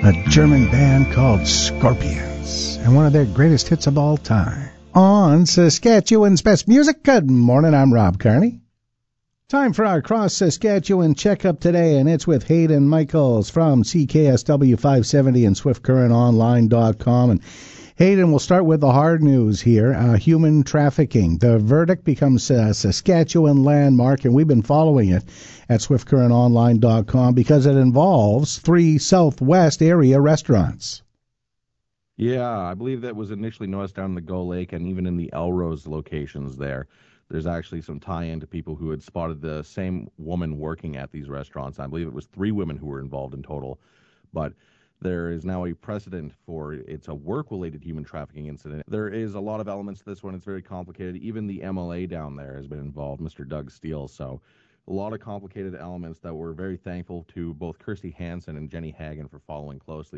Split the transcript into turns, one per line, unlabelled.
a German band called Scorpions, and one of their greatest hits of all time. On Saskatchewan's Best Music, good morning, I'm Rob Carney. Time for our Cross Saskatchewan checkup today, and it's with Hayden Michaels from CKSW 570 and SwiftCurrentOnline.com. And Hayden, we'll start with the hard news here, human trafficking. The verdict becomes a Saskatchewan landmark, and we've been following it at SwiftCurrentOnline.com because it involves 3 Southwest area restaurants.
Yeah, I believe that was initially noticed down in the Gull Lake and even in the Elrose locations there. There's actually some tie-in to people who had spotted the same woman working at these restaurants. I believe it was 3 women who were involved in total, but there is now a precedent for it's a work-related human trafficking incident. There is a lot of elements to this one. It's very complicated. Even the MLA down there has been involved, Mr. Doug Steele. So a lot of complicated elements that we're very thankful to both Kirsty Hansen and Jenny Hagen for following closely.